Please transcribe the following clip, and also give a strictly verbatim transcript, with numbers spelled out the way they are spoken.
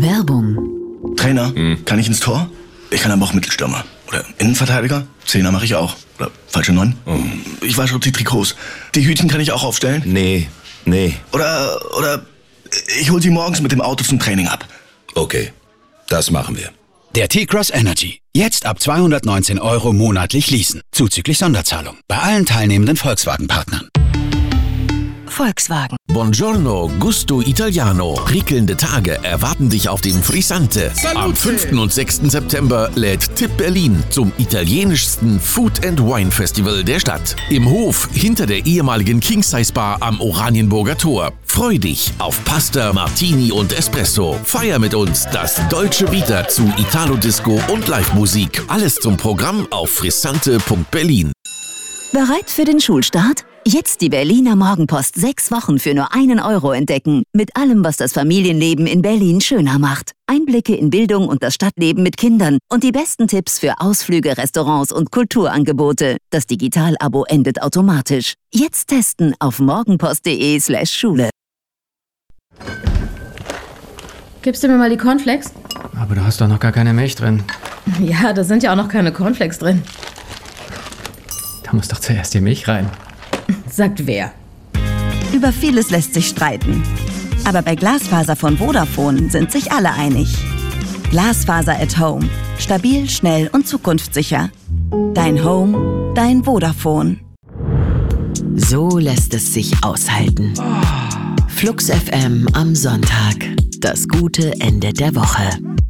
Werbung. Trainer, hm. kann ich ins Tor? Ich kann aber auch Mittelstürmer. Oder Innenverteidiger? Zehner mache ich auch. Oder falsche Neun? Oh. Ich wasche die Trikots. Die Hütchen kann ich auch aufstellen? Nee, nee. Oder, oder ich hol sie morgens mit dem Auto zum Training ab. Okay, das machen wir. Der T-Cross Energy. Jetzt ab zweihundertneunzehn Euro monatlich leasen. Zuzüglich Sonderzahlung. Bei allen teilnehmenden Volkswagen-Partnern. Volkswagen. Buongiorno, Gusto Italiano. Prickelnde Tage erwarten dich auf dem Frizzante. Salute. Am fünften und sechsten September lädt Tipp Berlin zum italienischsten Food and Wine Festival der Stadt. Im Hof hinter der ehemaligen King Size Bar am Oranienburger Tor. Freu dich auf Pasta, Martini und Espresso. Feier mit uns das Deutsche Vita zu Italo-Disco und Live-Musik. Alles zum Programm auf frizzante punkt berlin. Bereit für den Schulstart? Jetzt die Berliner Morgenpost sechs Wochen für nur einen Euro entdecken. Mit allem, was das Familienleben in Berlin schöner macht. Einblicke in Bildung und das Stadtleben mit Kindern und die besten Tipps für Ausflüge, Restaurants und Kulturangebote. Das Digital-Abo endet automatisch. Jetzt testen auf morgenpost.de slash Schule. Gibst du mir mal die Cornflakes? Aber du hast doch noch gar keine Milch drin. Ja, da sind ja auch noch keine Cornflakes drin. Da muss doch zuerst die Milch rein. Sagt wer? Über vieles lässt sich streiten. Aber bei Glasfaser von Vodafone sind sich alle einig. Glasfaser at Home. Stabil, schnell und zukunftssicher. Dein Home, dein Vodafone. So lässt es sich aushalten. Flux F M am Sonntag. Das gute Ende der Woche.